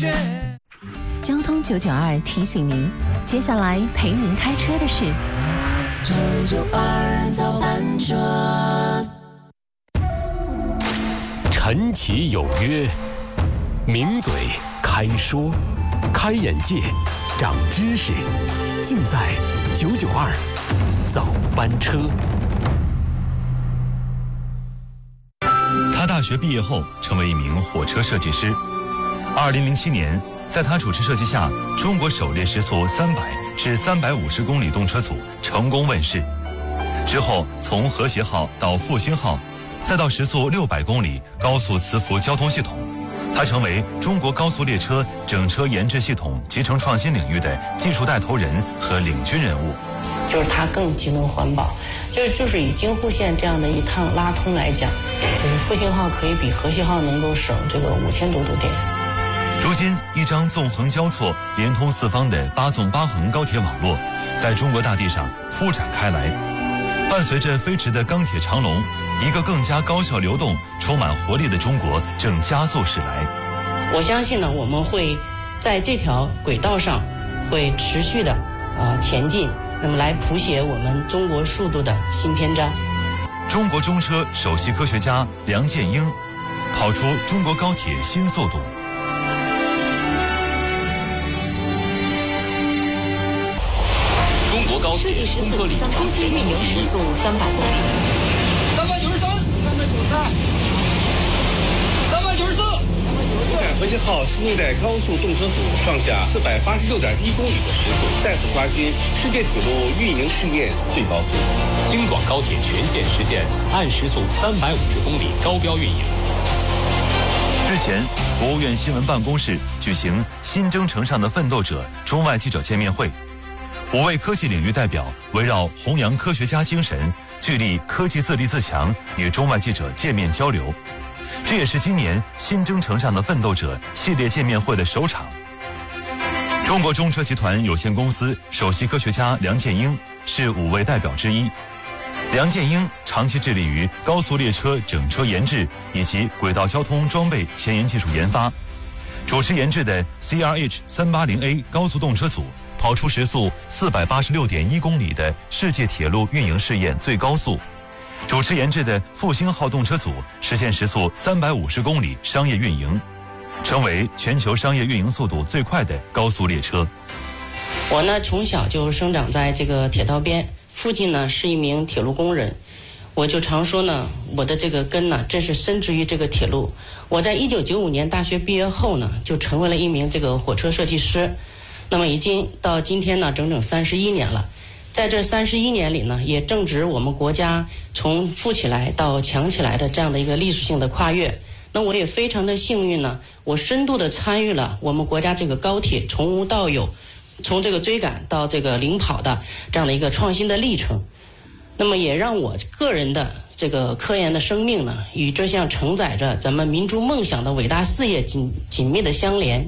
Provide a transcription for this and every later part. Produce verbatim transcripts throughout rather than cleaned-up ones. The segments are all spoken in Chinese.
觉。 交通九九二提醒您，接下来陪您开车的是九九二早班车。 晨起有约，名嘴开说，开眼界，长知识，尽在九九二早班车。 他大学毕业后成为一名火车设计师。二零零七年，在他主持设计下，中国首列时速三百至三百五十公里动车组成功问世。之后，从和谐号到复兴号，再到时速六百公里高速磁浮交通系统，他成为中国高速列车整车研制系统集成创新领域的技术带头人和领军人物。 就是它更节能环保，就是就是以京沪线这样的一趟拉通来讲，就是复兴号可以比和谐号能够省这个五千多度电。 如今，一张纵横交错、连通四方的八纵八横高铁网络，在中国大地上铺展开来。伴随着飞驰的钢铁长龙，一个更加高效流动、充满活力的中国正加速驶来。 我相信呢，我们会在这条轨道上会持续的呃前进，那么来谱写我们中国速度的新篇章。 中国中车首席科学家梁建英跑出中国高铁新速度。 中国高铁攻克里程通信运营时速三百公里， 三百九十三，三百九十三，三百九十四。 在和谐号新一代高速动车组创下四百八十六点一公里的时速，再次刷新世界铁路运营试验最高速。 京广高铁全线实现按时速三百五十公里高标运营。 之前，国务院新闻办公室举行新征程上的奋斗者中外记者见面会。五位科技领域代表围绕弘扬科学家精神，聚力科技自立自强，与中外记者见面交流。这也是今年新征程上的奋斗者系列见面会的首场。中国中车集团有限公司首席科学家梁建英是五位代表之一。梁建英长期致力于高速列车整车研制以及轨道交通装备前沿技术研发，主持研制的 C R H 三八零 A 高速动车组跑出时速四百八十六点一公里的世界铁路运营试验最高速，主持研制的复兴号动车组实现时速三百五十公里商业运营，成为全球商业运营速度最快的高速列车。 我呢从小就生长在这个铁道边，父亲呢是一名铁路工人，我就常说呢，我的这个根呢真是深植于这个铁路。我在一九九五年大学毕业后呢，就成为了一名这个火车设计师。那么已经到今天呢，整整三十一年了。在这三十一年里呢，也正值我们国家从富起来到强起来的这样的一个历史性的跨越。那我也非常的幸运呢，我深度的参与了我们国家这个高铁从无到有，从这个追赶到这个领跑的这样的一个创新的历程。那么也让我个人的这个科研的生命呢，与这项承载着咱们民族梦想的伟大事业紧紧密的相连。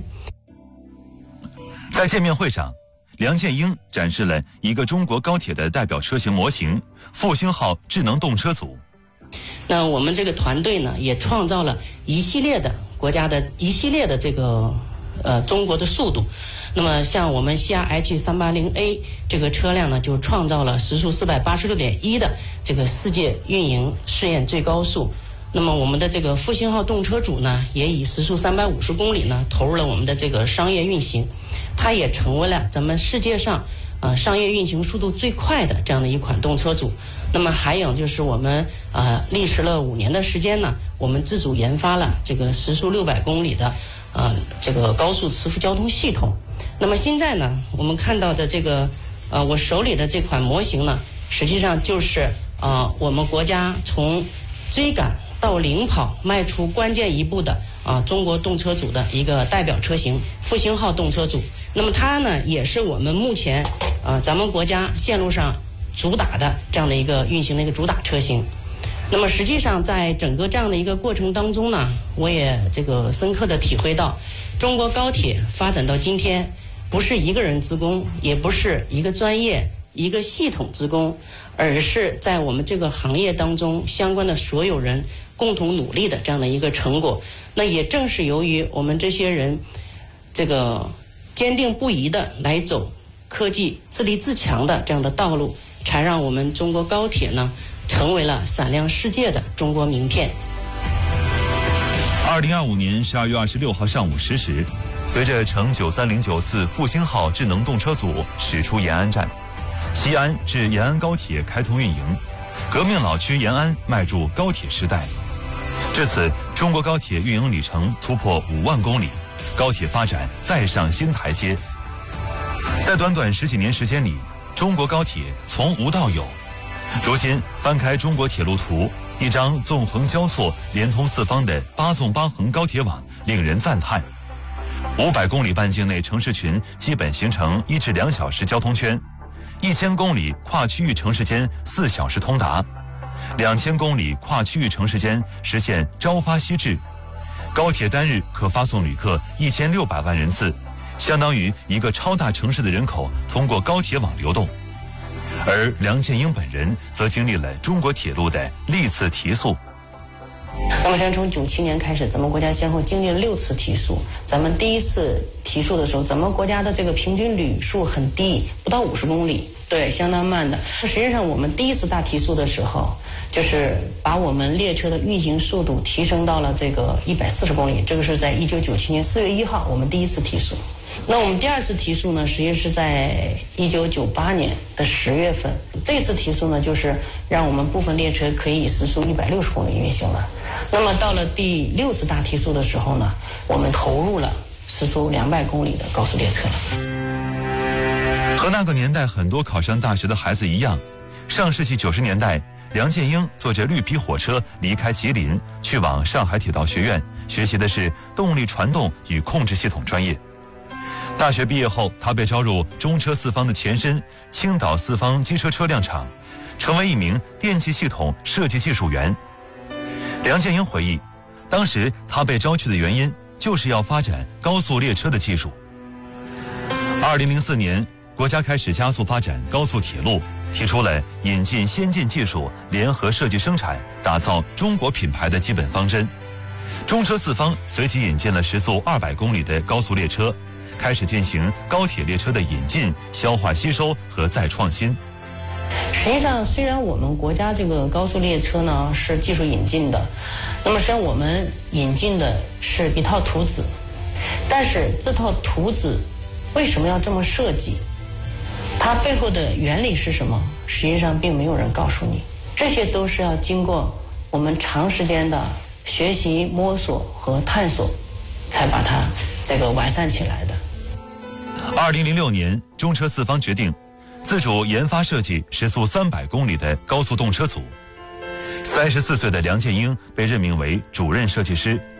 在见面会上，梁建英展示了一个中国高铁的代表车型模型复兴号智能动车组。 那我们这个团队呢，也创造了一系列的国家的一系列的这个呃中国的速度。那么像我们 C R H 三八零 A 这个车辆呢，就创造了时速四百八十六点一的这个世界运营试验最高速。那么我们的这个复兴号动车组呢，也以时速三百五十公里呢，投入了我们的这个商业运行，它也成为了咱们世界上呃商业运行速度最快的这样的一款动车组。那么还有就是我们呃历时了五年的时间呢，我们自主研发了这个时速六百公里的呃这个高速磁浮交通系统。那么现在呢，我们看到的这个呃我手里的这款模型呢，实际上就是呃我们国家从追赶到领跑迈出关键一步的啊中国动车组的一个代表车型复兴号动车组。那么它呢也是我们目前啊咱们国家线路上主打的这样的一个运行的一个主打车型。那么实际上在整个这样的一个过程当中呢，我也这个深刻的体会到，中国高铁发展到今天，不是一个人之功，也不是一个专业一个系统之功，而是在我们这个行业当中相关的所有人共同努力的这样的一个成果。那也正是由于我们这些人这个坚定不移的来走科技自立自强的这样的道路，才让我们中国高铁呢成为了闪亮世界的中国名片。 二零二五年十二月二十六号上午十时，随着乘九三零九次复兴号智能动车组驶出延安站，西安至延安高铁开通运营，革命老区延安迈入高铁时代。至此，中国高铁运营里程突破五万公里，高铁发展再上新台阶。在短短十几年时间里，中国高铁从无到有。如今翻开中国铁路图，一张纵横交错、连通四方的八纵八横高铁网令人赞叹。五百公里半径内城市群基本形成一至两小时交通圈，一千公里跨区域城市间四小时通达，两千公里跨区域城市间实现朝发夕至。高铁单日可发送旅客一千六百万人次，相当于一个超大城市的人口通过高铁网流动。而梁建英本人则经历了中国铁路的历次提速。 那么，先从九七年开始，咱们国家先后经历了六次提速。咱们第一次提速的时候，咱们国家的这个平均旅速很低，不到五十公里，对，相当慢的。实际上，我们第一次大提速的时候，就是把我们列车的运行速度提升到了这个一百四十公里。这个是在一九九七年四月一号，我们第一次提速。那我们第二次提速呢，实际是在一九九八年的十月份。这次提速呢，就是让我们部分列车可以以时速一百六十公里运行了。那么到了第六次大提速的时候呢，我们投入了时速两百公里的高速列车。 和那个年代很多考上大学的孩子一样，上世纪九十年代，梁建英坐着绿皮火车离开吉林，去往上海铁道学院，学习的是动力传动与控制系统专业。大学毕业后，他被招入中车四方的前身青岛四方机车车辆厂，成为一名电气系统设计技术员。梁建英回忆，当时他被招去的原因就是要发展高速列车的技术。二零零四年，国家开始加速发展高速铁路，提出了引进先进技术、联合设计生产、打造中国品牌的基本方针。中车四方随即引进了时速二百公里的高速列车，开始进行高铁列车的引进、消化吸收和再创新。 实际上，虽然我们国家这个高速列车呢是技术引进的，那么实际上我们引进的是一套图纸，但是这套图纸为什么要这么设计？它背后的原理是什么？实际上并没有人告诉你，这些都是要经过我们长时间的学习、摸索和探索，才把它这个完善起来的。 二零零六年，中车四方决定自主研发设计时速三百公里的高速动车组。三十四岁的梁建英被任命为主任设计师。